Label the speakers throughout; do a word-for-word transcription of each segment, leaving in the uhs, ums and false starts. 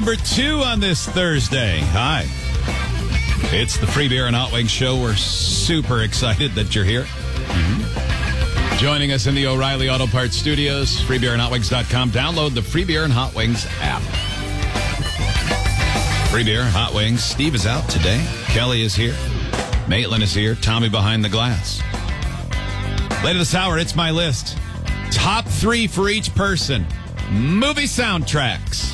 Speaker 1: Number two on this Thursday. Hi. It's the Free Beer and Hot Wings Show. We're super excited that you're here. Mm-hmm. Joining us in the O'Reilly Auto Parts Studios, free beer and hot wings dot com. Download the Free Beer and Hot Wings app. Free Beer, Hot Wings. Steve is out today. Kelly is here. Maitland is here. Tommy behind the glass. Later this hour, it's my list. Top three for each person. Movie soundtracks.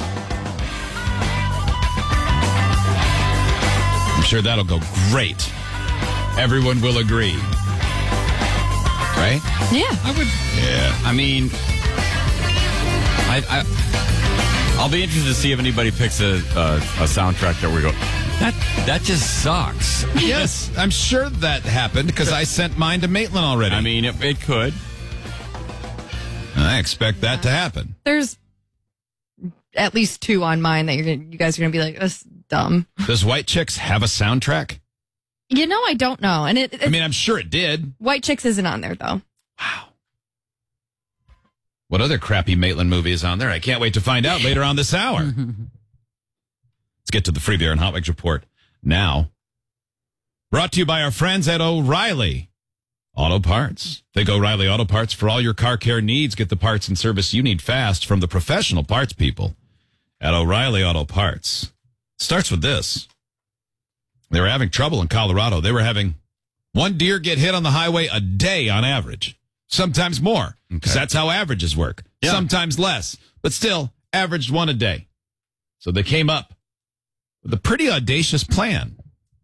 Speaker 1: I'm sure that'll go great. Everyone will agree. Right?
Speaker 2: Yeah.
Speaker 3: I would.
Speaker 1: Yeah.
Speaker 3: I mean, I, I, I'll be interested to see if anybody picks a, a, a soundtrack that we go, that that just sucks.
Speaker 1: Yes, I'm sure that happened because I sent mine to Maitland already.
Speaker 3: I mean, it, it could.
Speaker 1: I expect that to happen.
Speaker 2: There's at least two on mine that you're gonna, you guys are going to be like, that's dumb.
Speaker 1: Does White Chicks have a soundtrack?
Speaker 2: You know, I don't know. And it, it
Speaker 1: I mean, I'm sure it did.
Speaker 2: White Chicks isn't on there, though.
Speaker 1: Wow. What other crappy Maitland movie is on there? I can't wait to find out later on this hour. Let's get to the Free Beer and Hot Wings report now. Brought to you by our friends at O'Reilly Auto Parts. Think O'Reilly Auto Parts for all your car care needs. Get the parts and service you need fast from the professional parts people at O'Reilly Auto Parts. Starts with this. They were having trouble in Colorado. They were having one deer get hit on the highway a day on average. Sometimes more, because okay. That's how averages work. Yeah. Sometimes less, but still averaged one a day. So they came up with a pretty audacious plan.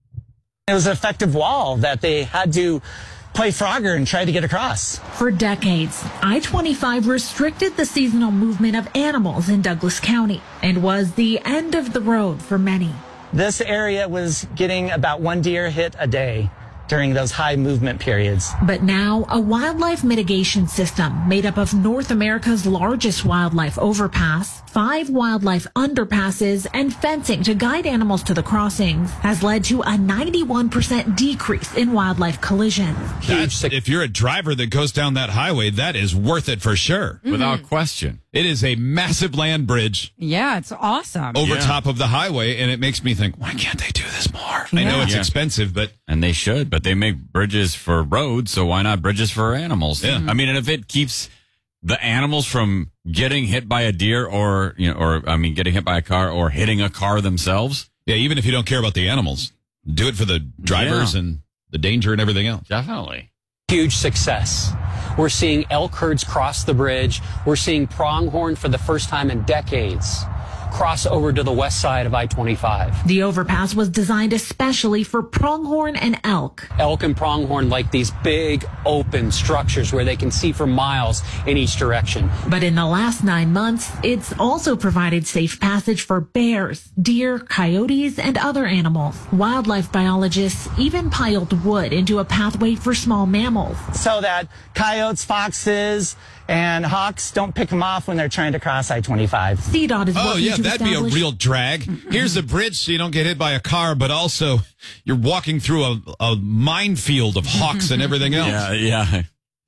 Speaker 4: It was an effective wall that they had to play Frogger and try to get across.
Speaker 5: For decades, I twenty-five restricted the seasonal movement of animals in Douglas County and was the end of the road for many.
Speaker 4: This area was getting about one deer hit a day during those high movement periods.
Speaker 5: But now, a wildlife mitigation system made up of North America's largest wildlife overpass, five wildlife underpasses, and fencing to guide animals to the crossings has led to a ninety-one percent decrease in wildlife collisions.
Speaker 1: That's, if you're a driver that goes down that highway, that is worth it for sure.
Speaker 3: Mm-hmm. Without question.
Speaker 1: It is a massive land bridge.
Speaker 2: Yeah, it's awesome.
Speaker 1: Over
Speaker 3: yeah.
Speaker 1: top of the highway, and it makes me think, why can't they do this more?
Speaker 2: Yeah.
Speaker 1: I know it's
Speaker 3: yeah.
Speaker 1: expensive, but...
Speaker 3: And they should, but they make bridges for roads, so why not bridges for animals?
Speaker 1: Yeah.
Speaker 3: I mean, and if it keeps the animals from getting hit by a deer or, you know, or, I mean, getting hit by a car or hitting a car themselves.
Speaker 1: Yeah, even if you don't care about the animals, do it for the drivers yeah. and the danger and everything else.
Speaker 3: Definitely.
Speaker 6: Huge success. We're seeing elk herds cross the bridge. We're seeing pronghorn for the first time in decades cross over to the west side of I twenty-five.
Speaker 5: The overpass was designed especially for pronghorn and elk.
Speaker 6: Elk and pronghorn like these big open structures where they can see for miles in each direction.
Speaker 5: But in the last nine months, it's also provided safe passage for bears, deer, coyotes, and other animals. Wildlife biologists even piled wood into a pathway for small mammals.
Speaker 4: So that coyotes, foxes, and hawks don't pick them off when they're trying to cross I twenty-five.
Speaker 5: C DOT is
Speaker 1: oh,
Speaker 5: working
Speaker 1: yeah,
Speaker 5: to
Speaker 1: that'd be a real drag. Here's a bridge so you don't get hit by a car, but also you're walking through a, a minefield of hawks and everything else.
Speaker 3: Yeah, yeah.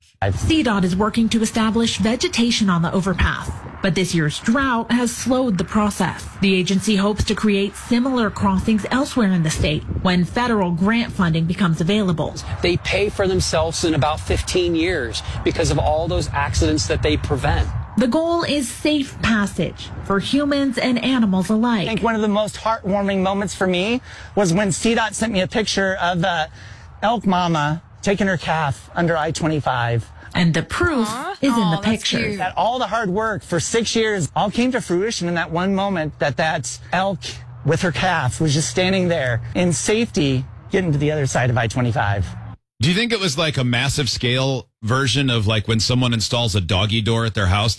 Speaker 5: C DOT is working to establish vegetation on the overpass, but this year's drought has slowed the process. The agency hopes to create similar crossings elsewhere in the state when federal grant funding becomes available.
Speaker 6: They pay for themselves in about fifteen years because of all those accidents that they prevent.
Speaker 5: The goal is safe passage for humans and animals alike.
Speaker 4: I think one of the most heartwarming moments for me was when C DOT sent me a picture of the elk mama taking her calf under I twenty-five.
Speaker 5: And the proof
Speaker 2: Aww.
Speaker 5: is in
Speaker 2: Aww,
Speaker 5: the picture.
Speaker 4: That all the hard work for six years all came to fruition in that one moment that that elk with her calf was just standing there in safety getting to the other side of I twenty-five.
Speaker 1: Do you think it was like a massive scale version of like when someone installs a doggy door at their house?